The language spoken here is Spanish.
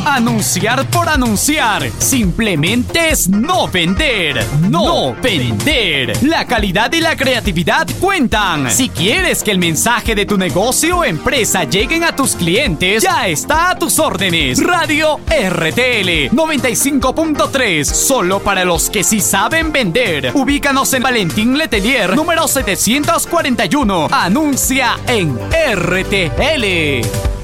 Anunciar por anunciar simplemente es no vender. No vender. La calidad y la creatividad cuentan. Si quieres que el mensaje de tu negocio o empresa lleguen a tus clientes, ya está a tus órdenes. Radio RTL 95.3, solo para los que sí saben vender. Ubícanos en Valentín Letelier, número 741. Anuncia en RTL.